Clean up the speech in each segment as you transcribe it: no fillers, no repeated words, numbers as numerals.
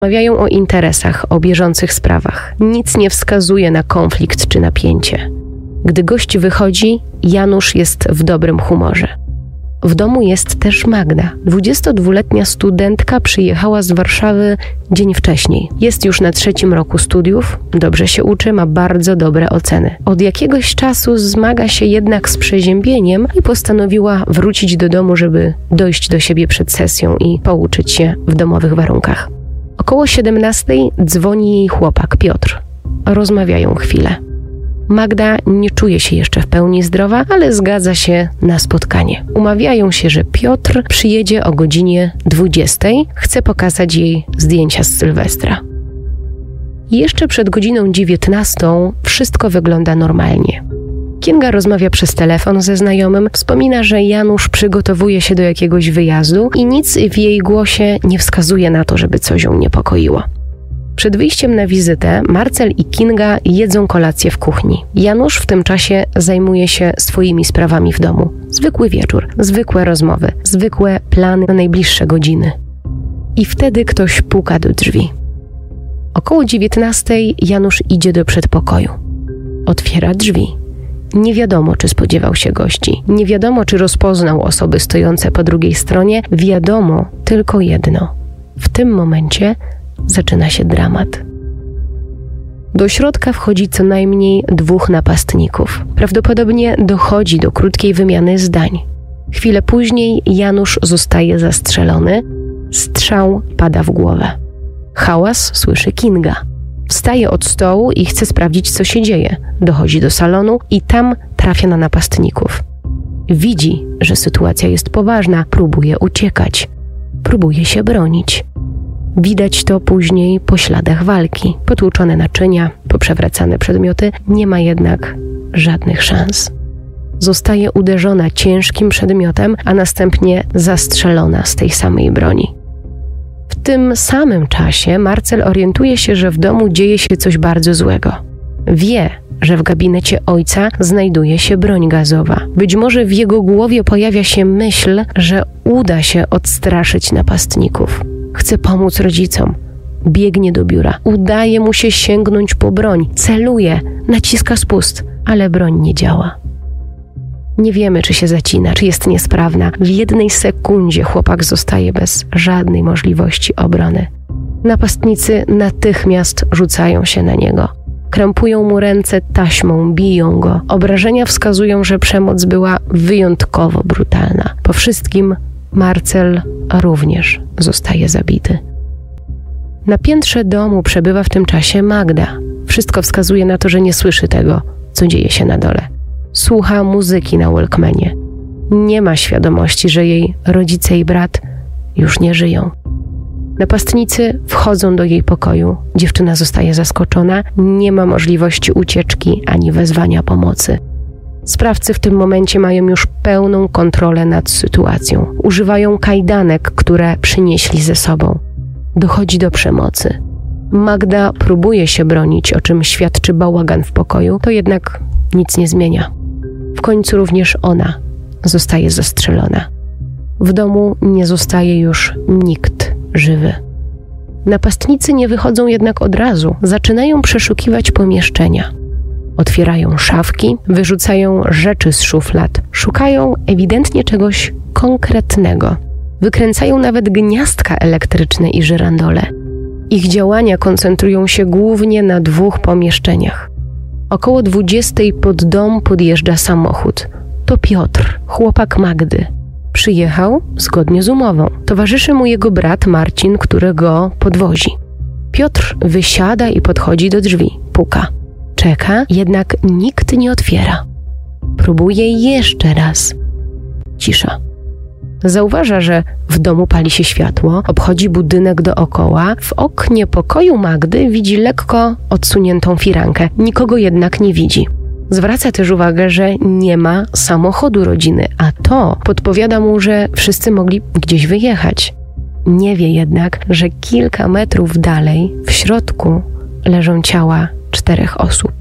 Rozmawiają o interesach, o bieżących sprawach. Nic nie wskazuje na konflikt czy napięcie. Gdy gość wychodzi, Janusz jest w dobrym humorze. W domu jest też Magda. 22-letnia studentka przyjechała z Warszawy dzień wcześniej. Jest już na 3. roku studiów, dobrze się uczy, ma bardzo dobre oceny. Od jakiegoś czasu zmaga się jednak z przeziębieniem i postanowiła wrócić do domu, żeby dojść do siebie przed sesją i pouczyć się w domowych warunkach. Około 17:00 dzwoni jej chłopak Piotr. Rozmawiają chwilę. Magda nie czuje się jeszcze w pełni zdrowa, ale zgadza się na spotkanie. Umawiają się, że Piotr przyjedzie o godzinie 20:00. Chce pokazać jej zdjęcia z Sylwestra. Jeszcze przed godziną 19:00 wszystko wygląda normalnie. Kinga rozmawia przez telefon ze znajomym, wspomina, że Janusz przygotowuje się do jakiegoś wyjazdu i nic w jej głosie nie wskazuje na to, żeby coś ją niepokoiło. Przed wyjściem na wizytę Marcel i Kinga jedzą kolację w kuchni. Janusz w tym czasie zajmuje się swoimi sprawami w domu. Zwykły wieczór, zwykłe rozmowy, zwykłe plany na najbliższe godziny. I wtedy ktoś puka do drzwi. Około 19:00 Janusz idzie do przedpokoju. Otwiera drzwi. Nie wiadomo, czy spodziewał się gości. Nie wiadomo, czy rozpoznał osoby stojące po drugiej stronie. Wiadomo tylko jedno. W tym momencie zaczyna się dramat. Do środka wchodzi co najmniej 2 napastników. Prawdopodobnie dochodzi do krótkiej wymiany zdań. Chwilę później Janusz zostaje zastrzelony. Strzał pada w głowę. Hałas słyszy Kinga. Wstaje od stołu i chce sprawdzić, co się dzieje. Dochodzi do salonu i tam trafia na napastników. Widzi, że sytuacja jest poważna. Próbuje uciekać. Próbuje się bronić. Widać to później po śladach walki. Potłuczone naczynia, poprzewracane przedmioty. Nie ma jednak żadnych szans. Zostaje uderzona ciężkim przedmiotem, a następnie zastrzelona z tej samej broni. W tym samym czasie Marcel orientuje się, że w domu dzieje się coś bardzo złego. Wie, że w gabinecie ojca znajduje się broń gazowa. Być może w jego głowie pojawia się myśl, że uda się odstraszyć napastników. Chce pomóc rodzicom. Biegnie do biura. Udaje mu się sięgnąć po broń. Celuje, naciska spust, ale broń nie działa. Nie wiemy, czy się zacina, czy jest niesprawna. W 1 sekundzie chłopak zostaje bez żadnej możliwości obrony. Napastnicy natychmiast rzucają się na niego. Krępują mu ręce taśmą, biją go. Obrażenia wskazują, że przemoc była wyjątkowo brutalna. Po wszystkim Marcel również zostaje zabity. Na piętrze domu przebywa w tym czasie Magda. Wszystko wskazuje na to, że nie słyszy tego, co dzieje się na dole. Słucha muzyki na Walkmanie. Nie ma świadomości, że jej rodzice i brat już nie żyją. Napastnicy wchodzą do jej pokoju. Dziewczyna zostaje zaskoczona. Nie ma możliwości ucieczki ani wezwania pomocy. Sprawcy w tym momencie mają już pełną kontrolę nad sytuacją. Używają kajdanek, które przynieśli ze sobą. Dochodzi do przemocy. Magda próbuje się bronić, o czym świadczy bałagan w pokoju, to jednak nic nie zmienia. W końcu również ona zostaje zastrzelona. W domu nie zostaje już nikt żywy. Napastnicy nie wychodzą jednak od razu. Zaczynają przeszukiwać pomieszczenia. Otwierają szafki, wyrzucają rzeczy z szuflad. Szukają ewidentnie czegoś konkretnego. Wykręcają nawet gniazdka elektryczne i żyrandole. Ich działania koncentrują się głównie na 2 pomieszczeniach. Około 20:00 pod dom podjeżdża samochód. To Piotr, chłopak Magdy. Przyjechał zgodnie z umową. Towarzyszy mu jego brat Marcin, który go podwozi. Piotr wysiada i podchodzi do drzwi. Puka. Czeka, jednak nikt nie otwiera. Próbuje jeszcze raz. Cisza. Zauważa, że w domu pali się światło, obchodzi budynek dookoła. W oknie pokoju Magdy widzi lekko odsuniętą firankę. Nikogo jednak nie widzi. Zwraca też uwagę, że nie ma samochodu rodziny, a to podpowiada mu, że wszyscy mogli gdzieś wyjechać. Nie wie jednak, że kilka metrów dalej, w środku, leżą ciała 4 osób.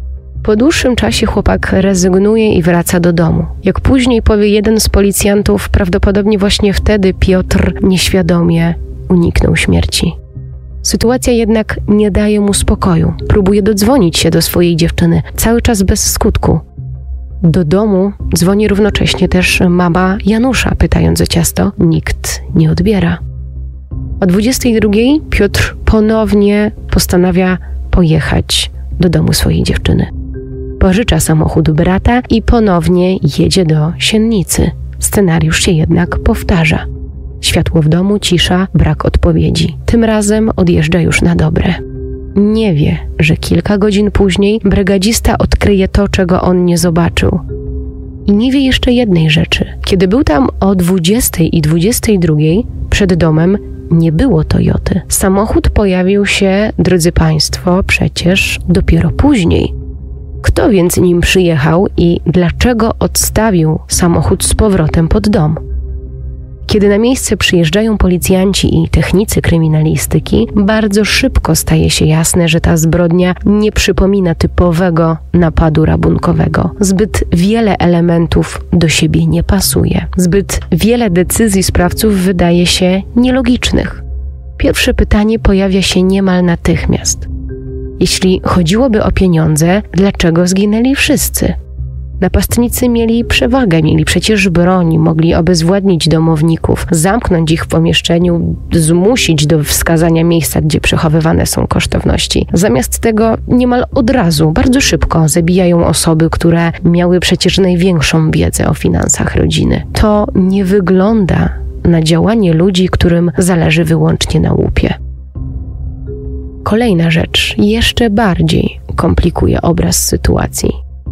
Po dłuższym czasie chłopak rezygnuje i wraca do domu. Jak później powie jeden z policjantów, prawdopodobnie właśnie wtedy Piotr nieświadomie uniknął śmierci. Sytuacja jednak nie daje mu spokoju. Próbuje dodzwonić się do swojej dziewczyny, cały czas bez skutku. Do domu dzwoni równocześnie też mama Janusza, pytając o ciasto. Nikt nie odbiera. O 22:00 Piotr ponownie postanawia pojechać do domu swojej dziewczyny. Pożycza samochód brata i ponownie jedzie do Siennicy. Scenariusz się jednak powtarza. Światło w domu, cisza, brak odpowiedzi. Tym razem odjeżdża już na dobre. Nie wie, że kilka godzin później brygadzista odkryje to, czego on nie zobaczył. I nie wie jeszcze jednej rzeczy. Kiedy był tam o 20:00 i 22:00 przed domem, nie było Toyoty. Samochód pojawił się, drodzy Państwo, przecież dopiero później. Kto więc nim przyjechał i dlaczego odstawił samochód z powrotem pod dom? Kiedy na miejsce przyjeżdżają policjanci i technicy kryminalistyki, bardzo szybko staje się jasne, że ta zbrodnia nie przypomina typowego napadu rabunkowego. Zbyt wiele elementów do siebie nie pasuje. Zbyt wiele decyzji sprawców wydaje się nielogicznych. Pierwsze pytanie pojawia się niemal natychmiast. Jeśli chodziłoby o pieniądze, dlaczego zginęli wszyscy? Napastnicy mieli przewagę, mieli przecież broń, mogli obezwładnić domowników, zamknąć ich w pomieszczeniu, zmusić do wskazania miejsca, gdzie przechowywane są kosztowności. Zamiast tego niemal od razu, bardzo szybko zabijają osoby, które miały przecież największą wiedzę o finansach rodziny. To nie wygląda na działanie ludzi, którym zależy wyłącznie na łupie. Kolejna rzecz jeszcze bardziej komplikuje obraz sytuacji.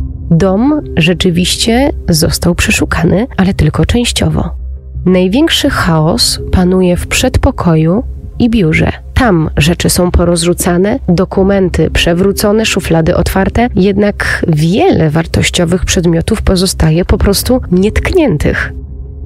Dom rzeczywiście został przeszukany, ale tylko częściowo. Największy chaos panuje w przedpokoju i biurze. Tam rzeczy są porozrzucane, dokumenty przewrócone, szuflady otwarte, jednak wiele wartościowych przedmiotów pozostaje po prostu nietkniętych.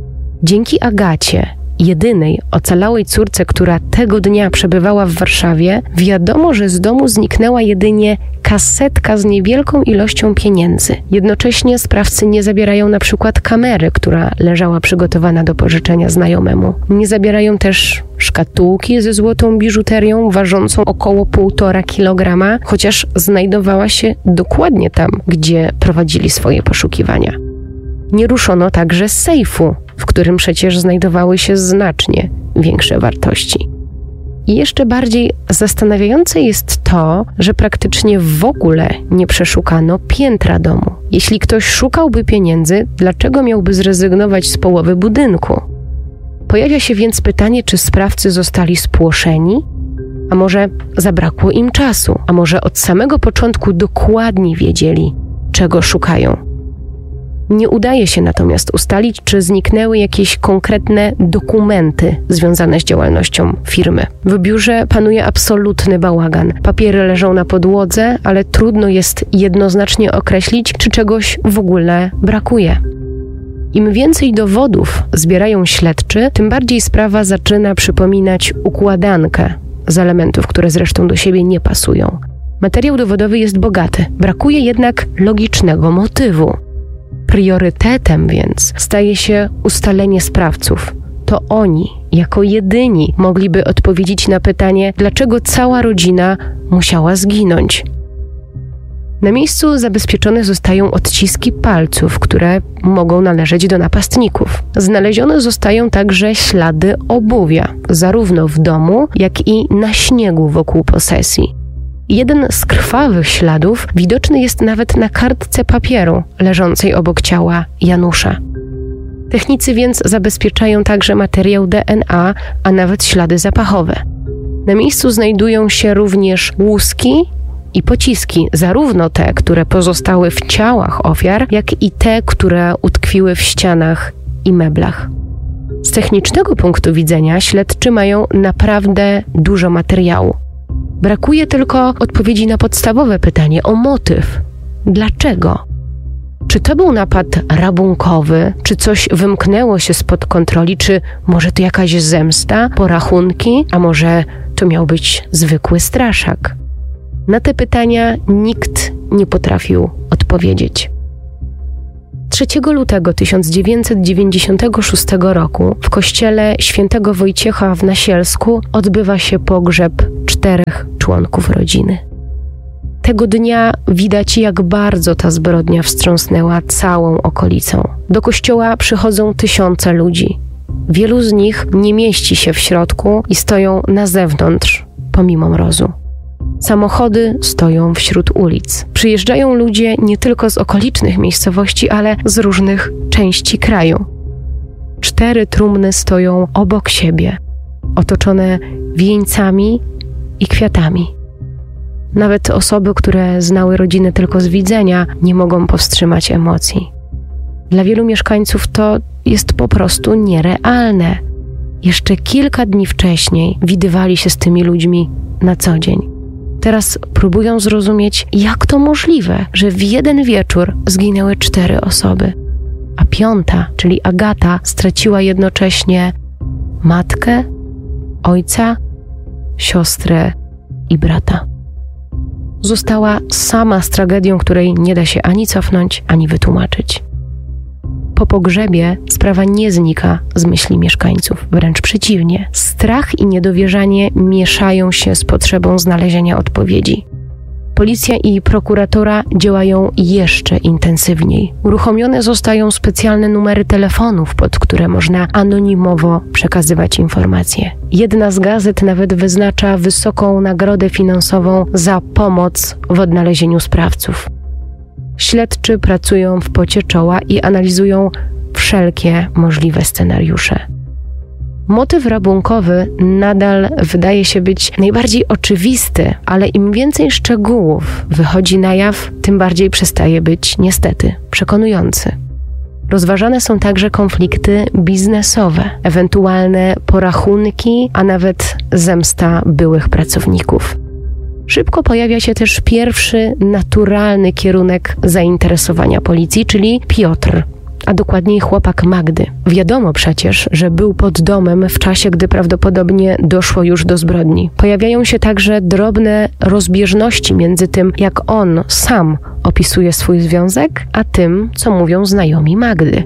Dzięki Agacie, jedynej ocalałej córce, która tego dnia przebywała w Warszawie, wiadomo, że z domu zniknęła jedynie kasetka z niewielką ilością pieniędzy. Jednocześnie sprawcy nie zabierają na przykład kamery, która leżała przygotowana do pożyczenia znajomemu. Nie zabierają też szkatułki ze złotą biżuterią ważącą około 1,5 kilograma, chociaż znajdowała się dokładnie tam, gdzie prowadzili swoje poszukiwania. Nie ruszono także sejfu, w którym przecież znajdowały się znacznie większe wartości. I jeszcze bardziej zastanawiające jest to, że praktycznie w ogóle nie przeszukano piętra domu. Jeśli ktoś szukałby pieniędzy, dlaczego miałby zrezygnować z połowy budynku? Pojawia się więc pytanie, czy sprawcy zostali spłoszeni? A może zabrakło im czasu? A może od samego początku dokładnie wiedzieli, czego szukają? Nie udaje się natomiast ustalić, czy zniknęły jakieś konkretne dokumenty związane z działalnością firmy. W biurze panuje absolutny bałagan. Papiery leżą na podłodze, ale trudno jest jednoznacznie określić, czy czegoś w ogóle brakuje. Im więcej dowodów zbierają śledczy, tym bardziej sprawa zaczyna przypominać układankę z elementów, które zresztą do siebie nie pasują. Materiał dowodowy jest bogaty, brakuje jednak logicznego motywu. Priorytetem więc staje się ustalenie sprawców. To oni, jako jedyni, mogliby odpowiedzieć na pytanie, dlaczego cała rodzina musiała zginąć. Na miejscu zabezpieczone zostają odciski palców, które mogą należeć do napastników. Znalezione zostają także ślady obuwia, zarówno w domu, jak i na śniegu wokół posesji. Jeden z krwawych śladów widoczny jest nawet na kartce papieru leżącej obok ciała Janusza. Technicy więc zabezpieczają także materiał DNA, a nawet ślady zapachowe. Na miejscu znajdują się również łuski i pociski, zarówno te, które pozostały w ciałach ofiar, jak i te, które utkwiły w ścianach i meblach. Z technicznego punktu widzenia śledczy mają naprawdę dużo materiału. Brakuje tylko odpowiedzi na podstawowe pytanie o motyw. Dlaczego? Czy to był napad rabunkowy? Czy coś wymknęło się spod kontroli? Czy może to jakaś zemsta, porachunki? A może to miał być zwykły straszak? Na te pytania nikt nie potrafił odpowiedzieć. 3 lutego 1996 roku w kościele świętego Wojciecha w Nasielsku odbywa się pogrzeb 4 członków rodziny. Tego dnia widać, jak bardzo ta zbrodnia wstrząsnęła całą okolicą. Do kościoła przychodzą tysiące ludzi. Wielu z nich nie mieści się w środku i stoją na zewnątrz, pomimo mrozu. Samochody stoją wśród ulic. Przyjeżdżają ludzie nie tylko z okolicznych miejscowości, ale z różnych części kraju. 4 trumny stoją obok siebie, otoczone wieńcami i kwiatami. Nawet osoby, które znały rodziny tylko z widzenia, nie mogą powstrzymać emocji. Dla wielu mieszkańców to jest po prostu nierealne. Jeszcze kilka dni wcześniej widywali się z tymi ludźmi na co dzień. Teraz próbują zrozumieć, jak to możliwe, że w jeden wieczór zginęły 4 osoby, a 5., czyli Agata, straciła jednocześnie matkę, ojca, siostrę i brata. Została sama z tragedią, której nie da się ani cofnąć, ani wytłumaczyć. Po pogrzebie sprawa nie znika z myśli mieszkańców, wręcz przeciwnie. Strach i niedowierzanie mieszają się z potrzebą znalezienia odpowiedzi. Policja i prokuratura działają jeszcze intensywniej. Uruchomione zostają specjalne numery telefonów, pod które można anonimowo przekazywać informacje. Jedna z gazet nawet wyznacza wysoką nagrodę finansową za pomoc w odnalezieniu sprawców. Śledczy pracują w pocie czoła i analizują wszelkie możliwe scenariusze. Motyw rabunkowy nadal wydaje się być najbardziej oczywisty, ale im więcej szczegółów wychodzi na jaw, tym bardziej przestaje być, niestety, przekonujący. Rozważane są także konflikty biznesowe, ewentualne porachunki, a nawet zemsta byłych pracowników. Szybko pojawia się też pierwszy naturalny kierunek zainteresowania policji, czyli Piotr, a dokładniej chłopak Magdy. Wiadomo przecież, że był pod domem w czasie, gdy prawdopodobnie doszło już do zbrodni. Pojawiają się także drobne rozbieżności między tym, jak on sam opisuje swój związek, a tym, co mówią znajomi Magdy.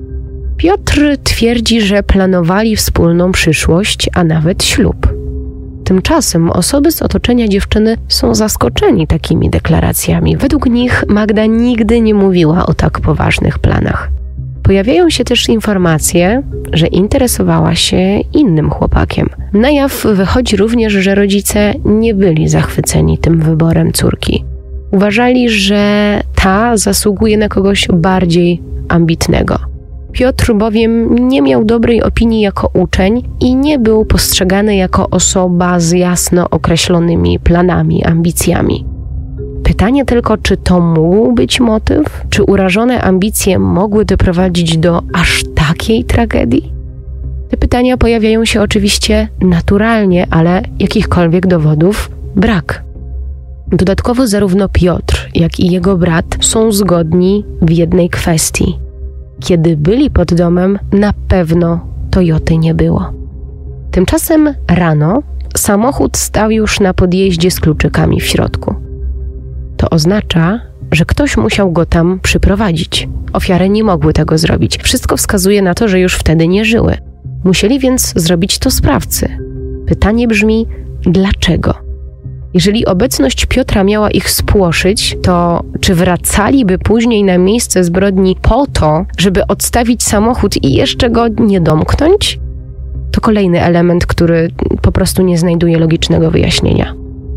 Piotr twierdzi, że planowali wspólną przyszłość, a nawet ślub. Tymczasem osoby z otoczenia dziewczyny są zaskoczeni takimi deklaracjami. Według nich Magda nigdy nie mówiła o tak poważnych planach. Pojawiają się też informacje, że interesowała się innym chłopakiem. Na jaw wychodzi również, że rodzice nie byli zachwyceni tym wyborem córki. Uważali, że ta zasługuje na kogoś bardziej ambitnego. Piotr bowiem nie miał dobrej opinii jako uczeń i nie był postrzegany jako osoba z jasno określonymi planami, ambicjami. Pytanie tylko, czy to mógł być motyw? Czy urażone ambicje mogły doprowadzić do aż takiej tragedii? Te pytania pojawiają się oczywiście naturalnie, ale jakichkolwiek dowodów brak. Dodatkowo zarówno Piotr, jak i jego brat są zgodni w jednej kwestii. Kiedy byli pod domem, na pewno Toyoty nie było. Tymczasem rano samochód stał już na podjeździe z kluczykami w środku. To oznacza, że ktoś musiał go tam przyprowadzić. Ofiary nie mogły tego zrobić. Wszystko wskazuje na to, że już wtedy nie żyły. Musieli więc zrobić to sprawcy. Pytanie brzmi, dlaczego? Jeżeli obecność Piotra miała ich spłoszyć, to czy wracaliby później na miejsce zbrodni po to, żeby odstawić samochód i jeszcze go nie domknąć? To kolejny element, który po prostu nie znajduje logicznego wyjaśnienia.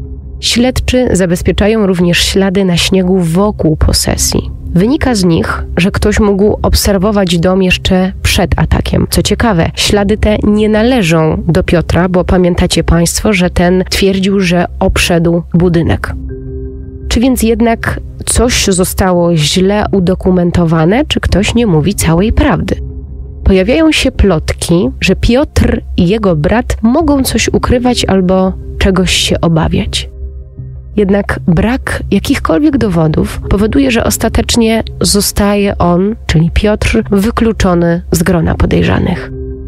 Śledczy zabezpieczają również ślady na śniegu wokół posesji. Wynika z nich, że ktoś mógł obserwować dom jeszcze przed atakiem. Co ciekawe, ślady te nie należą do Piotra, bo pamiętacie Państwo, że ten twierdził, że obszedł budynek. Czy więc jednak coś zostało źle udokumentowane, czy ktoś nie mówi całej prawdy? Pojawiają się plotki, że Piotr i jego brat mogą coś ukrywać albo czegoś się obawiać. Jednak brak jakichkolwiek dowodów powoduje, że ostatecznie zostaje on, czyli Piotr, wykluczony z grona podejrzanych.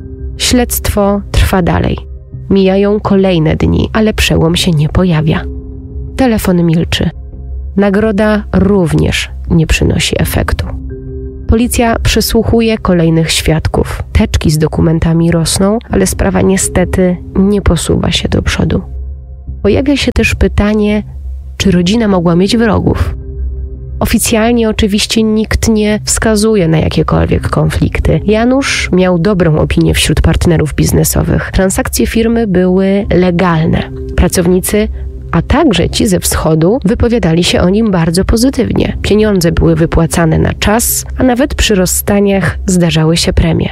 Śledztwo trwa dalej. Mijają kolejne dni, ale przełom się nie pojawia. Telefon milczy. Nagroda również nie przynosi efektu. Policja przesłuchuje kolejnych świadków. Teczki z dokumentami rosną, ale sprawa niestety nie posuwa się do przodu. Pojawia się też pytanie, czy rodzina mogła mieć wrogów. Oficjalnie oczywiście nikt nie wskazuje na jakiekolwiek konflikty. Janusz miał dobrą opinię wśród partnerów biznesowych. Transakcje firmy były legalne. Pracownicy, a także ci ze wschodu, wypowiadali się o nim bardzo pozytywnie. Pieniądze były wypłacane na czas, a nawet przy rozstaniach zdarzały się premie.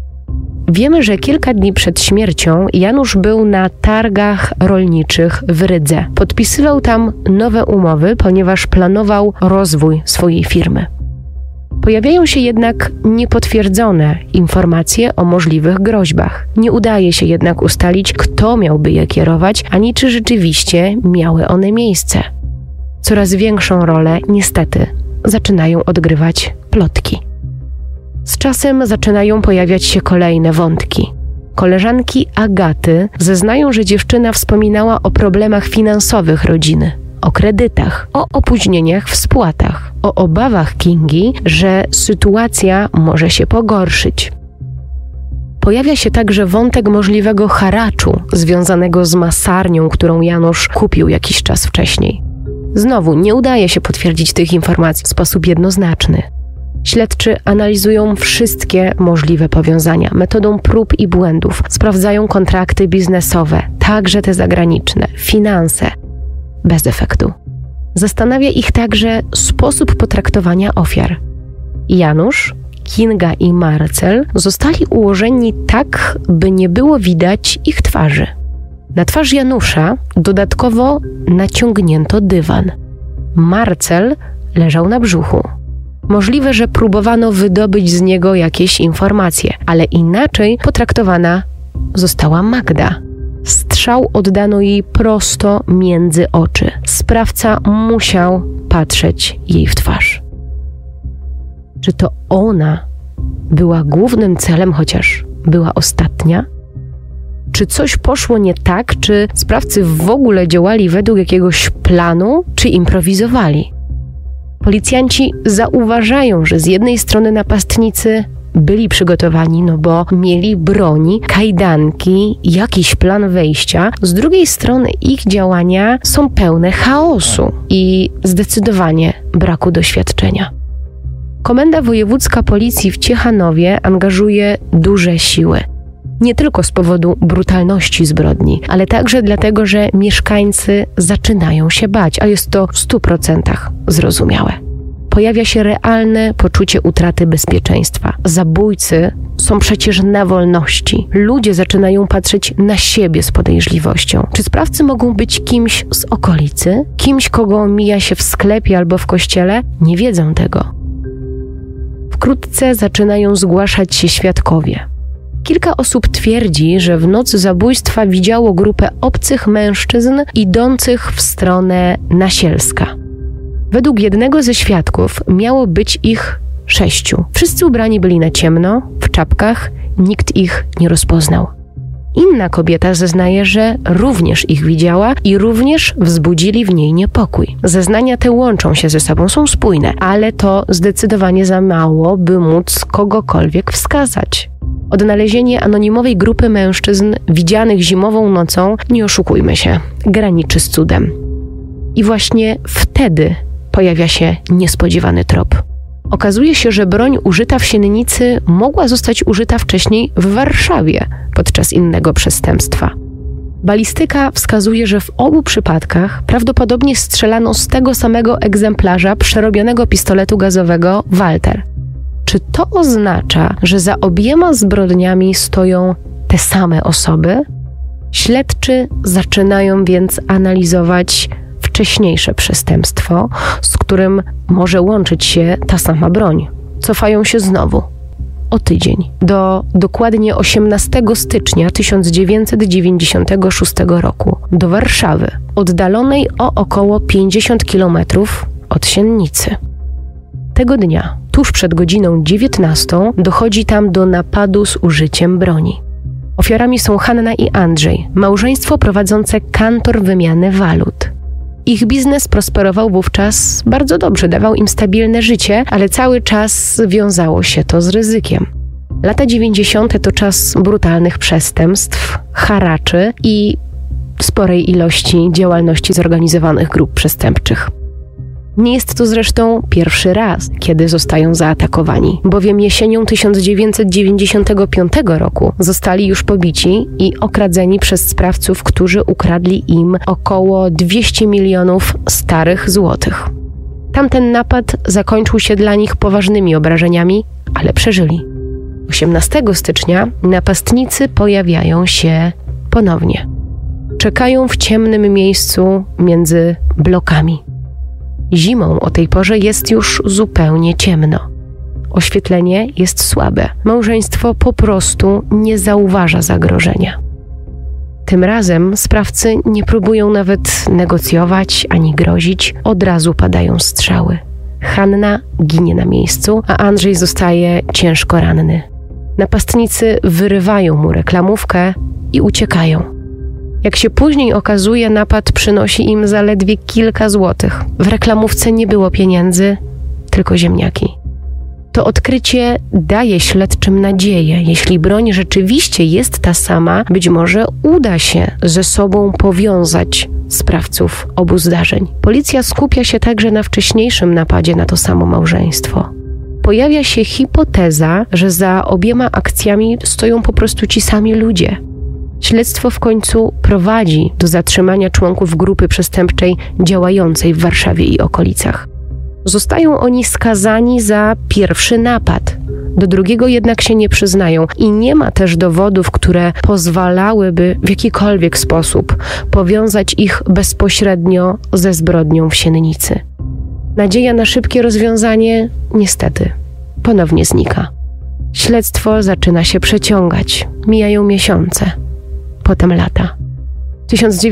Wiemy, że kilka dni przed śmiercią Janusz był na targach rolniczych w Rydze. Podpisywał tam nowe umowy, ponieważ planował rozwój swojej firmy. Pojawiają się jednak niepotwierdzone informacje o możliwych groźbach. Nie udaje się jednak ustalić, kto miałby je kierować, ani czy rzeczywiście miały one miejsce. Coraz większą rolę, niestety, zaczynają odgrywać plotki. Z czasem zaczynają pojawiać się kolejne wątki. Koleżanki Agaty zeznają, że dziewczyna wspominała o problemach finansowych rodziny, o kredytach, o opóźnieniach w spłatach, o obawach Kingi, że sytuacja może się pogorszyć. Pojawia się także wątek możliwego haraczu związanego z masarnią, którą Janusz kupił jakiś czas wcześniej. Znowu nie udaje się potwierdzić tych informacji w sposób jednoznaczny. Śledczy analizują wszystkie możliwe powiązania metodą prób i błędów, sprawdzają kontrakty biznesowe, także te zagraniczne, finanse. Bez efektu. Zastanawia ich także sposób potraktowania ofiar. Janusz, Kinga i Marcel zostali ułożeni tak, by nie było widać ich twarzy. Na twarz Janusza dodatkowo naciągnięto dywan. Marcel leżał na brzuchu. Możliwe, że próbowano wydobyć z niego jakieś informacje, ale inaczej potraktowana została Magda. Strzał oddano jej prosto między oczy. Sprawca musiał patrzeć jej w twarz. Czy to ona była głównym celem, chociaż była ostatnia? Czy coś poszło nie tak? Czy sprawcy w ogóle działali według jakiegoś planu, czy improwizowali? Policjanci zauważają, że z jednej strony napastnicy byli przygotowani, bo mieli broni, kajdanki, jakiś plan wejścia. Z drugiej strony ich działania są pełne chaosu i zdecydowanie braku doświadczenia. Komenda Wojewódzka Policji w Ciechanowie angażuje duże siły. Nie tylko z powodu brutalności zbrodni, ale także dlatego, że mieszkańcy zaczynają się bać, a jest to w 100% zrozumiałe. Pojawia się realne poczucie utraty bezpieczeństwa. Zabójcy są przecież na wolności. Ludzie zaczynają patrzeć na siebie z podejrzliwością. Czy sprawcy mogą być kimś z okolicy? Kimś, kogo mija się w sklepie albo w kościele? Nie wiedzą tego. Wkrótce zaczynają zgłaszać się świadkowie. Kilka osób twierdzi, że w noc zabójstwa widziało grupę obcych mężczyzn idących w stronę Nasielska. Według jednego ze świadków miało być ich 6. Wszyscy ubrani byli na ciemno, w czapkach, nikt ich nie rozpoznał. Inna kobieta zeznaje, że również ich widziała i również wzbudzili w niej niepokój. Zeznania te łączą się ze sobą, są spójne, ale to zdecydowanie za mało, by móc kogokolwiek wskazać. Odnalezienie anonimowej grupy mężczyzn widzianych zimową nocą, nie oszukujmy się, graniczy z cudem. I właśnie wtedy pojawia się niespodziewany trop. Okazuje się, że broń użyta w Siennicy mogła zostać użyta wcześniej w Warszawie podczas innego przestępstwa. Balistyka wskazuje, że w obu przypadkach prawdopodobnie strzelano z tego samego egzemplarza przerobionego pistoletu gazowego Walter. Czy to oznacza, że za obiema zbrodniami stoją te same osoby? Śledczy zaczynają więc analizować wcześniejsze przestępstwo, z którym może łączyć się ta sama broń. Cofają się znowu o tydzień, do dokładnie 18 stycznia 1996 roku, do Warszawy, oddalonej o około 50 km od Siennicy. Tego dnia, tuż przed godziną 19, dochodzi tam do napadu z użyciem broni. Ofiarami są Hanna i Andrzej, małżeństwo prowadzące kantor wymiany walut. Ich biznes prosperował wówczas bardzo dobrze, dawał im stabilne życie, ale cały czas wiązało się to z ryzykiem. Lata 90. to czas brutalnych przestępstw, haraczy i sporej ilości działalności zorganizowanych grup przestępczych. Nie jest to zresztą pierwszy raz, kiedy zostają zaatakowani, bowiem jesienią 1995 roku zostali już pobici i okradzeni przez sprawców, którzy ukradli im około 200 milionów starych złotych. Tamten napad zakończył się dla nich poważnymi obrażeniami, ale przeżyli. 18 stycznia napastnicy pojawiają się ponownie. Czekają w ciemnym miejscu między blokami. Zimą o tej porze jest już zupełnie ciemno. Oświetlenie jest słabe. Małżeństwo po prostu nie zauważa zagrożenia. Tym razem sprawcy nie próbują nawet negocjować ani grozić. Od razu padają strzały. Hanna ginie na miejscu, a Andrzej zostaje ciężko ranny. Napastnicy wyrywają mu reklamówkę i uciekają. Jak się później okazuje, napad przynosi im zaledwie kilka złotych. W reklamówce nie było pieniędzy, tylko ziemniaki. To odkrycie daje śledczym nadzieję. Jeśli broń rzeczywiście jest ta sama, być może uda się ze sobą powiązać sprawców obu zdarzeń. Policja skupia się także na wcześniejszym napadzie na to samo małżeństwo. Pojawia się hipoteza, że za obiema akcjami stoją po prostu ci sami ludzie. Śledztwo w końcu prowadzi do zatrzymania członków grupy przestępczej działającej w Warszawie i okolicach. Zostają oni skazani za pierwszy napad. Do drugiego jednak się nie przyznają i nie ma też dowodów, które pozwalałyby w jakikolwiek sposób powiązać ich bezpośrednio ze zbrodnią w Siennicy. Nadzieja na szybkie rozwiązanie niestety ponownie znika. Śledztwo zaczyna się przeciągać. Mijają miesiące. Potem lata. W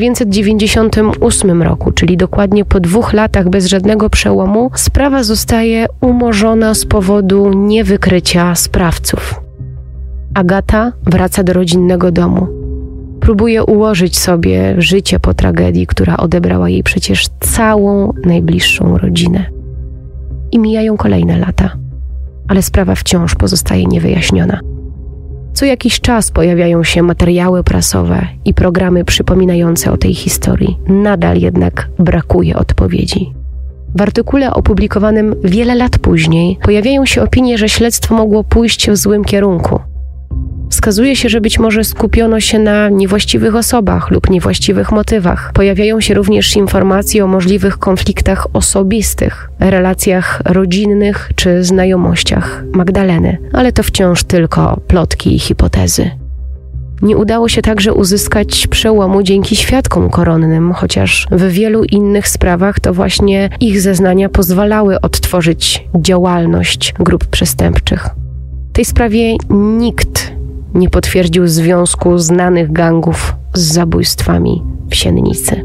1998 roku, czyli dokładnie po 2 latach bez żadnego przełomu, sprawa zostaje umorzona z powodu niewykrycia sprawców. Agata wraca do rodzinnego domu. Próbuje ułożyć sobie życie po tragedii, która odebrała jej przecież całą najbliższą rodzinę. I mijają kolejne lata, ale sprawa wciąż pozostaje niewyjaśniona. Co jakiś czas pojawiają się materiały prasowe i programy przypominające o tej historii. Nadal jednak brakuje odpowiedzi. W artykule opublikowanym wiele lat później pojawiają się opinie, że śledztwo mogło pójść w złym kierunku. Wskazuje się, że być może skupiono się na niewłaściwych osobach lub niewłaściwych motywach. Pojawiają się również informacje o możliwych konfliktach osobistych, relacjach rodzinnych czy znajomościach Magdaleny, ale to wciąż tylko plotki i hipotezy. Nie udało się także uzyskać przełomu dzięki świadkom koronnym, chociaż w wielu innych sprawach to właśnie ich zeznania pozwalały odtworzyć działalność grup przestępczych. W tej sprawie nikt nie potwierdził związku znanych gangów z zabójstwami w Siennicy.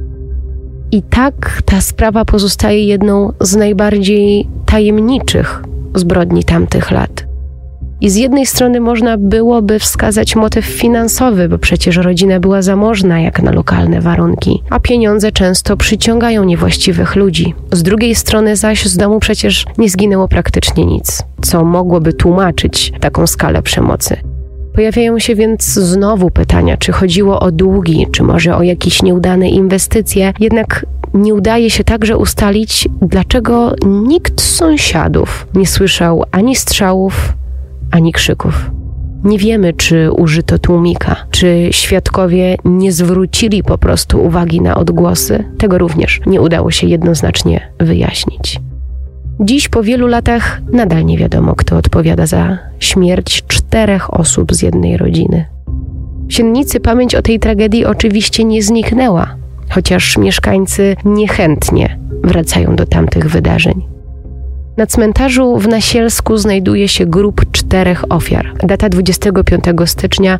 I tak ta sprawa pozostaje jedną z najbardziej tajemniczych zbrodni tamtych lat. I z jednej strony można byłoby wskazać motyw finansowy, bo przecież rodzina była zamożna jak na lokalne warunki, a pieniądze często przyciągają niewłaściwych ludzi. Z drugiej strony zaś z domu przecież nie zginęło praktycznie nic, co mogłoby tłumaczyć taką skalę przemocy. Pojawiają się więc znowu pytania, czy chodziło o długi, czy może o jakieś nieudane inwestycje, jednak nie udaje się także ustalić, dlaczego nikt z sąsiadów nie słyszał ani strzałów, ani krzyków. Nie wiemy, czy użyto tłumika, czy świadkowie nie zwrócili po prostu uwagi na odgłosy. Tego również nie udało się jednoznacznie wyjaśnić. Dziś po wielu latach nadal nie wiadomo, kto odpowiada za śmierć 4 osób z jednej rodziny. W Siennicy pamięć o tej tragedii oczywiście nie zniknęła, chociaż mieszkańcy niechętnie wracają do tamtych wydarzeń. Na cmentarzu w Nasielsku znajduje się grób 4 ofiar. Data 25 stycznia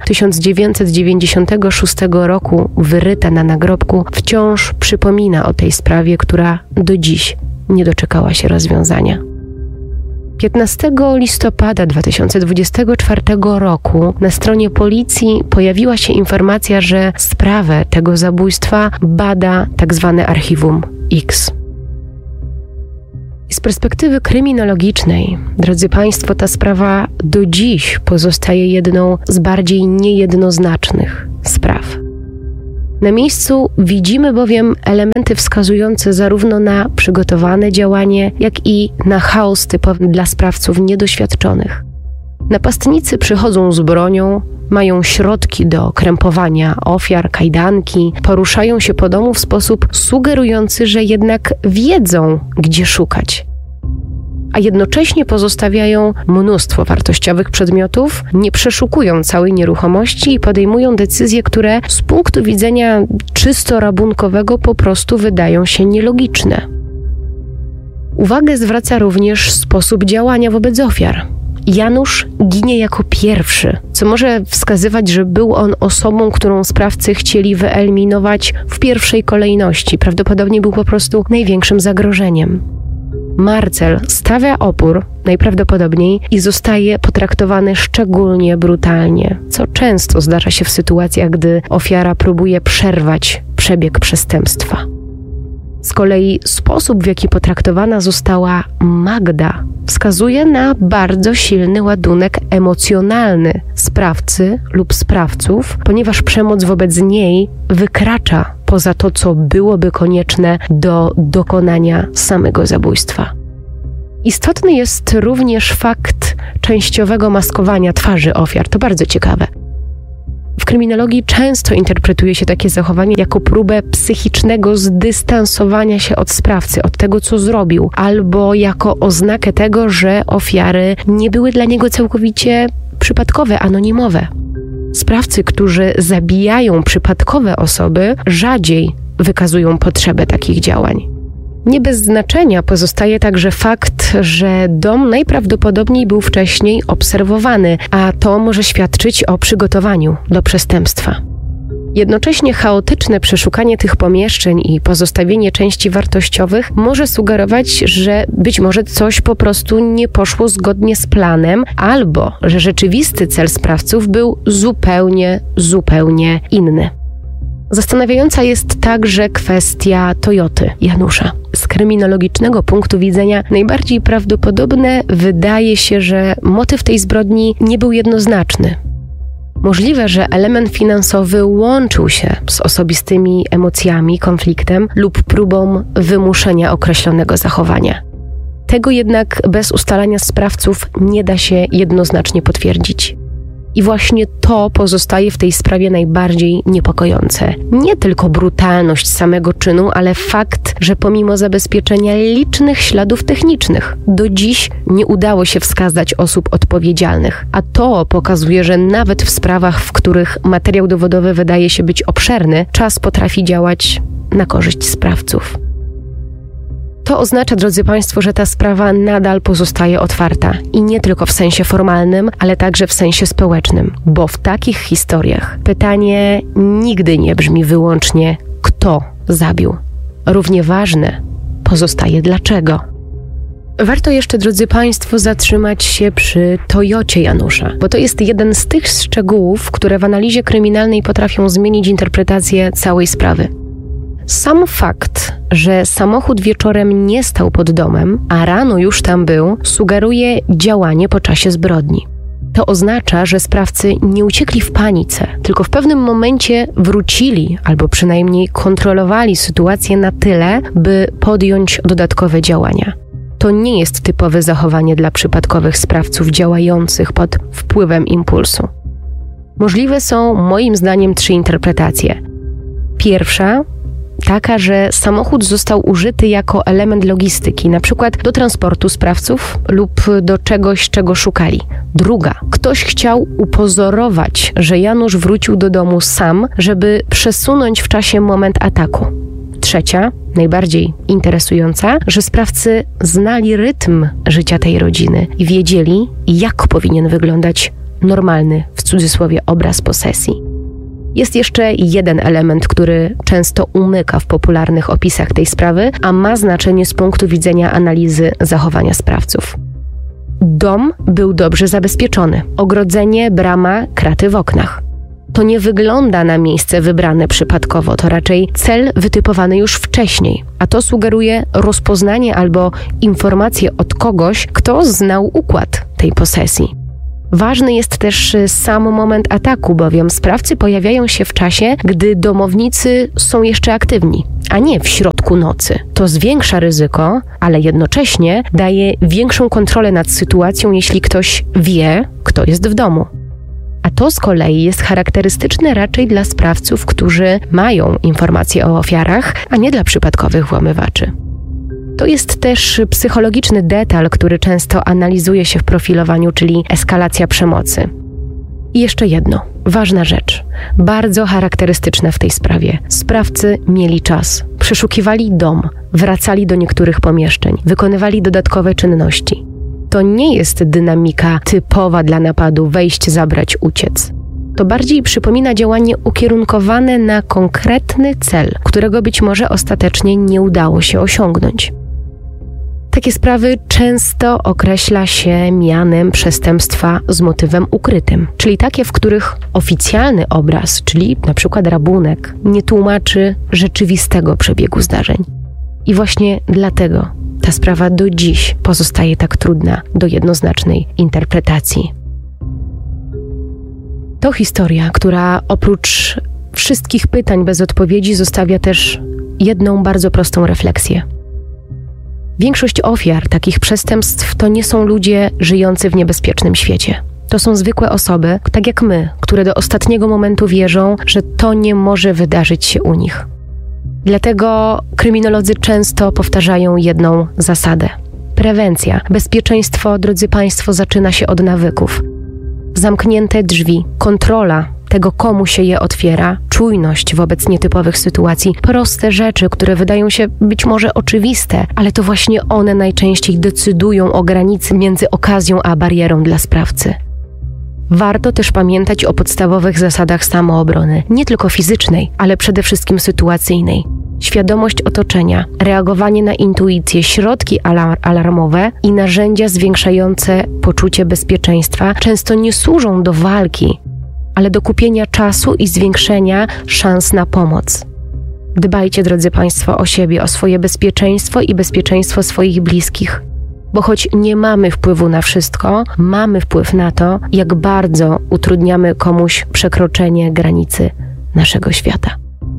1996 roku, wyryta na nagrobku, wciąż przypomina o tej sprawie, która do dziś nie doczekała się rozwiązania. 15 listopada 2024 roku na stronie policji pojawiła się informacja, że sprawę tego zabójstwa bada tzw. Archiwum X. Z perspektywy kryminologicznej, drodzy Państwo, ta sprawa do dziś pozostaje jedną z bardziej niejednoznacznych spraw. Na miejscu widzimy bowiem elementy wskazujące zarówno na przygotowane działanie, jak i na chaos typowy dla sprawców niedoświadczonych. Napastnicy przychodzą z bronią, mają środki do krępowania ofiar, kajdanki, poruszają się po domu w sposób sugerujący, że jednak wiedzą, gdzie szukać. A jednocześnie pozostawiają mnóstwo wartościowych przedmiotów, nie przeszukują całej nieruchomości i podejmują decyzje, które z punktu widzenia czysto rabunkowego po prostu wydają się nielogiczne. Uwagę zwraca również sposób działania wobec ofiar. Janusz ginie jako pierwszy, co może wskazywać, że był on osobą, którą sprawcy chcieli wyeliminować w pierwszej kolejności. Prawdopodobnie był po prostu największym zagrożeniem. Marcel stawia opór, najprawdopodobniej, i zostaje potraktowany szczególnie brutalnie, co często zdarza się w sytuacjach, gdy ofiara próbuje przerwać przebieg przestępstwa. Z kolei sposób, w jaki potraktowana została Magda, wskazuje na bardzo silny ładunek emocjonalny sprawcy lub sprawców, ponieważ przemoc wobec niej wykracza poza to, co byłoby konieczne do dokonania samego zabójstwa. Istotny jest również fakt częściowego maskowania twarzy ofiar. To bardzo ciekawe. W kryminologii często interpretuje się takie zachowanie jako próbę psychicznego zdystansowania się od sprawcy, od tego, co zrobił, albo jako oznakę tego, że ofiary nie były dla niego całkowicie przypadkowe, anonimowe. Sprawcy, którzy zabijają przypadkowe osoby, rzadziej wykazują potrzebę takich działań. Nie bez znaczenia pozostaje także fakt, że dom najprawdopodobniej był wcześniej obserwowany, a to może świadczyć o przygotowaniu do przestępstwa. Jednocześnie chaotyczne przeszukanie tych pomieszczeń i pozostawienie części wartościowych może sugerować, że być może coś po prostu nie poszło zgodnie z planem, albo że rzeczywisty cel sprawców był zupełnie inny. Zastanawiająca jest także kwestia Toyoty Janusza. Z kryminologicznego punktu widzenia najbardziej prawdopodobne wydaje się, że motyw tej zbrodni nie był jednoznaczny. Możliwe, że element finansowy łączył się z osobistymi emocjami, konfliktem lub próbą wymuszenia określonego zachowania. Tego jednak bez ustalania sprawców nie da się jednoznacznie potwierdzić. I właśnie to pozostaje w tej sprawie najbardziej niepokojące. Nie tylko brutalność samego czynu, ale fakt, że pomimo zabezpieczenia licznych śladów technicznych, do dziś nie udało się wskazać osób odpowiedzialnych. A to pokazuje, że nawet w sprawach, w których materiał dowodowy wydaje się być obszerny, czas potrafi działać na korzyść sprawców. To oznacza, drodzy Państwo, że ta sprawa nadal pozostaje otwarta i nie tylko w sensie formalnym, ale także w sensie społecznym, bo w takich historiach pytanie nigdy nie brzmi wyłącznie kto zabił. Równie ważne pozostaje dlaczego. Warto jeszcze, drodzy Państwo, zatrzymać się przy Toyocie Janusza, bo to jest jeden z tych szczegółów, które w analizie kryminalnej potrafią zmienić interpretację całej sprawy. Sam fakt, że samochód wieczorem nie stał pod domem, a rano już tam był, sugeruje działanie po czasie zbrodni. To oznacza, że sprawcy nie uciekli w panice, tylko w pewnym momencie wrócili, albo przynajmniej kontrolowali sytuację na tyle, by podjąć dodatkowe działania. To nie jest typowe zachowanie dla przypadkowych sprawców działających pod wpływem impulsu. Możliwe są, moim zdaniem, 3 interpretacje. Pierwsza, taka, że samochód został użyty jako element logistyki, na przykład do transportu sprawców lub do czegoś, czego szukali. Druga, ktoś chciał upozorować, że Janusz wrócił do domu sam, żeby przesunąć w czasie moment ataku. Trzecia, najbardziej interesująca, że sprawcy znali rytm życia tej rodziny i wiedzieli, jak powinien wyglądać normalny, w cudzysłowie, obraz posesji. Jest jeszcze jeden element, który często umyka w popularnych opisach tej sprawy, a ma znaczenie z punktu widzenia analizy zachowania sprawców. Dom był dobrze zabezpieczony. Ogrodzenie, brama, kraty w oknach. To nie wygląda na miejsce wybrane przypadkowo, to raczej cel wytypowany już wcześniej, a to sugeruje rozpoznanie albo informację od kogoś, kto znał układ tej posesji. Ważny jest też sam moment ataku, bowiem sprawcy pojawiają się w czasie, gdy domownicy są jeszcze aktywni, a nie w środku nocy. To zwiększa ryzyko, ale jednocześnie daje większą kontrolę nad sytuacją, jeśli ktoś wie, kto jest w domu. A to z kolei jest charakterystyczne raczej dla sprawców, którzy mają informacje o ofiarach, a nie dla przypadkowych włamywaczy. To jest też psychologiczny detal, który często analizuje się w profilowaniu, czyli eskalacja przemocy. I jeszcze jedno, ważna rzecz, bardzo charakterystyczna w tej sprawie. Sprawcy mieli czas, przeszukiwali dom, wracali do niektórych pomieszczeń, wykonywali dodatkowe czynności. To nie jest dynamika typowa dla napadu wejść, zabrać, uciec. To bardziej przypomina działanie ukierunkowane na konkretny cel, którego być może ostatecznie nie udało się osiągnąć. Takie sprawy często określa się mianem przestępstwa z motywem ukrytym, czyli takie, w których oficjalny obraz, czyli na przykład rabunek, nie tłumaczy rzeczywistego przebiegu zdarzeń. I właśnie dlatego ta sprawa do dziś pozostaje tak trudna do jednoznacznej interpretacji. To historia, która oprócz wszystkich pytań bez odpowiedzi zostawia też jedną bardzo prostą refleksję. Większość ofiar takich przestępstw to nie są ludzie żyjący w niebezpiecznym świecie. To są zwykłe osoby, tak jak my, które do ostatniego momentu wierzą, że to nie może wydarzyć się u nich. Dlatego kryminolodzy często powtarzają jedną zasadę. Prewencja, bezpieczeństwo, drodzy Państwo, zaczyna się od nawyków. Zamknięte drzwi, kontrola tego, komu się je otwiera, czujność wobec nietypowych sytuacji, proste rzeczy, które wydają się być może oczywiste, ale to właśnie one najczęściej decydują o granicy między okazją a barierą dla sprawcy. Warto też pamiętać o podstawowych zasadach samoobrony, nie tylko fizycznej, ale przede wszystkim sytuacyjnej. Świadomość otoczenia, reagowanie na intuicję, środki alarmowe i narzędzia zwiększające poczucie bezpieczeństwa często nie służą do walki, ale do kupienia czasu i zwiększenia szans na pomoc. Dbajcie, drodzy Państwo, o siebie, o swoje bezpieczeństwo i bezpieczeństwo swoich bliskich. Bo choć nie mamy wpływu na wszystko, mamy wpływ na to, jak bardzo utrudniamy komuś przekroczenie granicy naszego świata.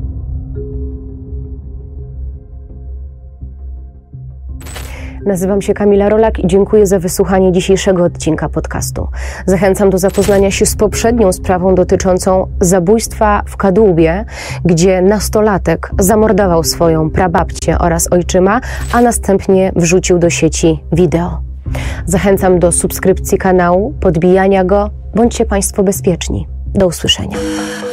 Nazywam się Kamila Rolak i dziękuję za wysłuchanie dzisiejszego odcinka podcastu. Zachęcam do zapoznania się z poprzednią sprawą dotyczącą zabójstwa w Kadłubie, gdzie nastolatek zamordował swoją prababcię oraz ojczyma, a następnie wrzucił do sieci wideo. Zachęcam do subskrypcji kanału, podbijania go. Bądźcie Państwo bezpieczni. Do usłyszenia.